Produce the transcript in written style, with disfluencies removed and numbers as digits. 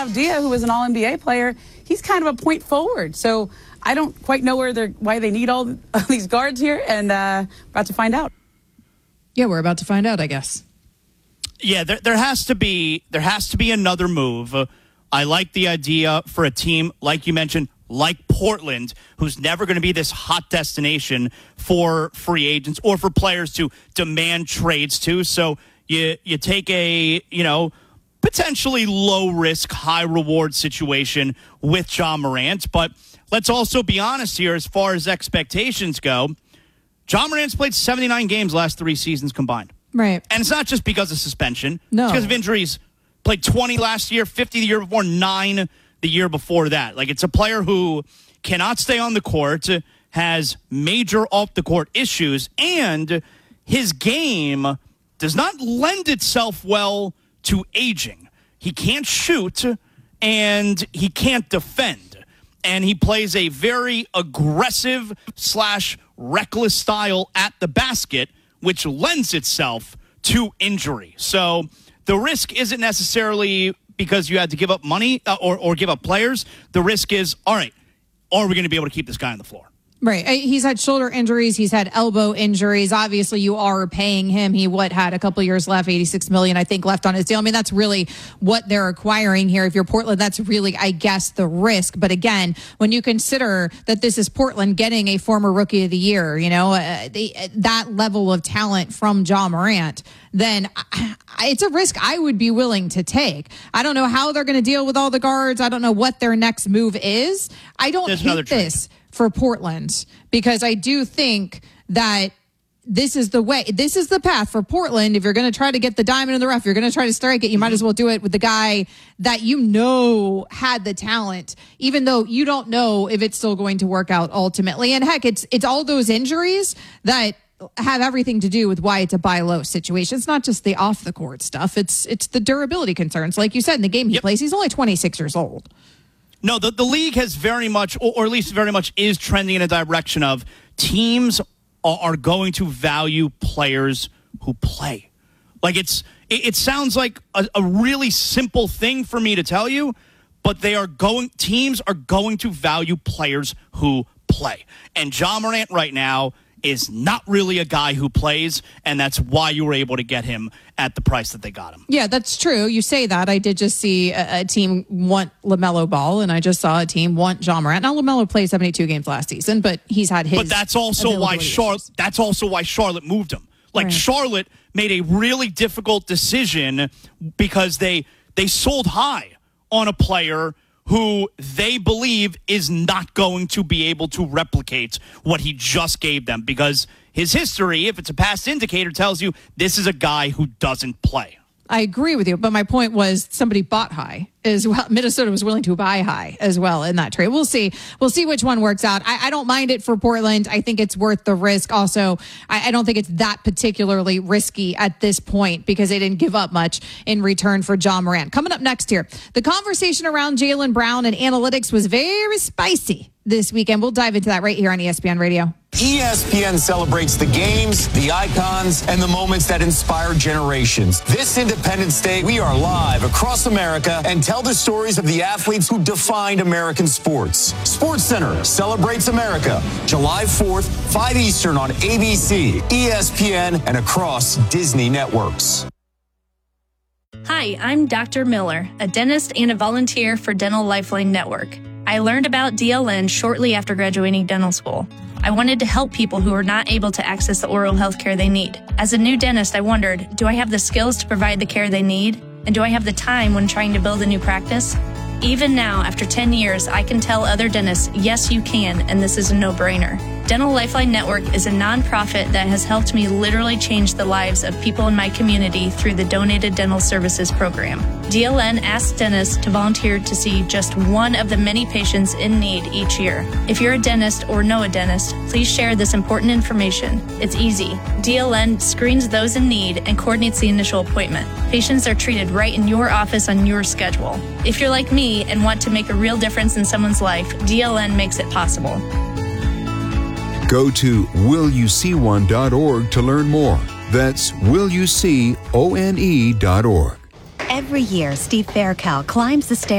Avdija, who was an All-NBA player, he's kind of a point forward. So I don't quite know why they need all these guards here, and about to find out. Yeah, we're about to find out, I guess. Yeah, there has to be another move. I like the idea for a team, like you mentioned, like Portland, who's never going to be this hot destination for free agents or for players to demand trades to. So you take a, potentially low-risk, high-reward situation with Ja Morant. But let's also be honest here as far as expectations go. Ja Morant's played 79 games last 3 seasons combined. Right. And it's not just because of suspension. No. It's because of injuries. Played 20 last year, 50 the year before, 9 the year before that. Like, it's a player who cannot stay on the court, has major off-the-court issues, and his game does not lend itself well to aging. He can't shoot, and he can't defend. And he plays a very aggressive / reckless style at the basket, which lends itself to injury. So the risk isn't necessarily because you had to give up money or give up players. The risk is, all right, are we going to be able to keep this guy on the floor? Right. He's had shoulder injuries. He's had elbow injuries. Obviously, you are paying him. He had a couple years left, $86 million, I think, left on his deal. I mean, that's really what they're acquiring here. If you're Portland, that's really, I guess, the risk. But again, when you consider that this is Portland getting a former Rookie of the Year, that level of talent from Ja Morant, then it's a risk I would be willing to take. I don't know how they're going to deal with all the guards. I don't know what their next move is. I don't hate this for Portland, because I do think that this is the way, this is the path for Portland. If you're going to try to get the diamond in the rough, you're going to try to strike it, you might as well do it with the guy that had the talent, even though you don't know if it's still going to work out ultimately. And heck, it's all those injuries that have everything to do with why it's a buy low situation. It's not just the off the court stuff. It's the durability concerns. Like you said, in the game he plays, he's only 26 years old. No, the league has very much, or at least very much is trending in a direction of teams are going to value players who play. Like it sounds like a really simple thing for me to tell you, but teams are going to value players who play. And Ja Morant right now is not really a guy who plays, and that's why you were able to get him at the price that they got him. Yeah, that's true. You say that. I did just see a team want LaMelo Ball, and I just saw a team want Ja Morant. Now, LaMelo played 72 games last season, but he's had his. But that's also why Charlotte moved him. Like, right. Charlotte made a really difficult decision because they sold high on a player who they believe is not going to be able to replicate what he just gave them, because his history, if it's a past indicator, tells you this is a guy who doesn't play. I agree with you, but my point was somebody bought high as well. Minnesota was willing to buy high as well in that trade. We'll see which one works out. I don't mind it for Portland. I think it's worth the risk. Also, I don't think it's that particularly risky at this point because they didn't give up much in return for Ja Morant. Coming up next here, the conversation around Jaylen Brown and analytics was very spicy this weekend. We'll dive into that right here on ESPN Radio. ESPN celebrates the games, the icons, and the moments that inspire generations. This Independence Day, we are live across America and tell the stories of the athletes who defined American sports. SportsCenter celebrates America, July 4th, 5 Eastern on ABC, ESPN, and across Disney networks. Hi, I'm Dr. Miller, a dentist and a volunteer for Dental Lifeline Network. I learned about DLN shortly after graduating dental school. I wanted to help people who are not able to access the oral health care they need. As a new dentist, I wondered, do I have the skills to provide the care they need? And do I have the time when trying to build a new practice? Even now, after 10 years, I can tell other dentists, yes, you can, and this is a no-brainer. Dental Lifeline Network is a nonprofit that has helped me literally change the lives of people in my community through the Donated Dental Services program. DLN asks dentists to volunteer to see just one of the many patients in need each year. If you're a dentist or know a dentist, please share this important information. It's easy. DLN screens those in need and coordinates the initial appointment. Patients are treated right in your office on your schedule. If you're like me and want to make a real difference in someone's life, DLN makes it possible. Go to willyouseeone.org to learn more. That's willyouseeone.org. Every year, Steve Faircal climbs the stairs